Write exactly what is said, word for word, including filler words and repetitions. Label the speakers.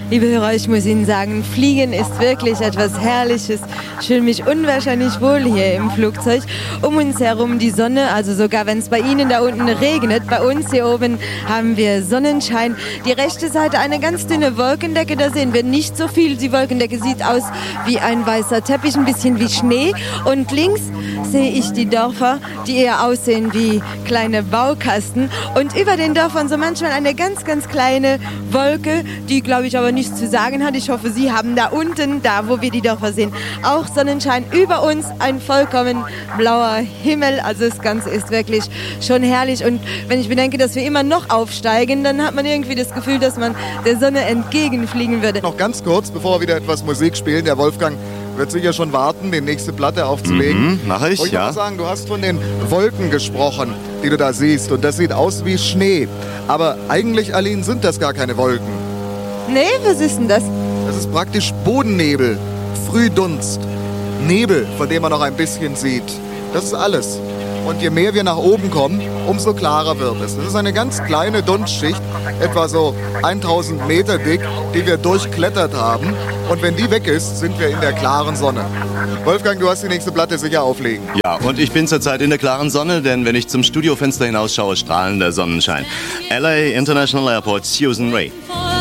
Speaker 1: Liebe Hörer, ich muss Ihnen sagen, Fliegen ist wirklich etwas Herrliches. Ich fühle mich unwahrscheinlich wohl hier im Flugzeug. Um uns herum die Sonne, also sogar wenn es bei Ihnen da unten regnet, bei uns hier oben haben wir Sonnenschein. Die rechte Seite eine ganz dünne Wolkendecke, da sehen wir nicht so viel. Die Wolkendecke sieht aus wie ein weißer Teppich, ein bisschen wie Schnee. Und links sehe ich die Dörfer, die eher aussehen wie kleine Baukasten. Und über den Dörfern so manchmal eine ganz, ganz kleine Wolke, die, glaube ich, aber nichts zu sagen hat. Ich hoffe, Sie haben da unten, da wo wir die Dörfer sehen, auch Sonnenschein. Über uns ein vollkommen blauer Himmel. Also das Ganze ist wirklich schon herrlich. Und wenn ich bedenke, dass wir immer noch aufsteigen, dann hat man irgendwie das Gefühl, dass man der Sonne entgegenfliegen würde.
Speaker 2: Noch ganz kurz, bevor wir wieder etwas Musik spielen. Der Wolfgang wird sicher schon warten, die nächste Platte aufzulegen.
Speaker 3: Mhm, mach ich,
Speaker 2: Und ich
Speaker 3: ja.
Speaker 2: muss sagen, du hast von den Wolken gesprochen, die du da siehst. Und das sieht aus wie Schnee. Aber eigentlich, Aline, sind das gar keine Wolken.
Speaker 1: Nee, was ist denn das?
Speaker 2: Das ist praktisch Bodennebel, Frühdunst, Nebel, von dem man noch ein bisschen sieht. Das ist alles. Und je mehr wir nach oben kommen, umso klarer wird es. Das ist eine ganz kleine Dunstschicht, etwa so tausend Meter dick, die wir durchklettert haben. Und wenn die weg ist, sind wir in der klaren Sonne. Wolfgang, du hast die nächste Platte sicher auflegen.
Speaker 3: Ja, und ich bin zurzeit in der klaren Sonne, denn wenn ich zum Studiofenster hinausschaue, strahlender Sonnenschein. L A International Airport, Susan Ray.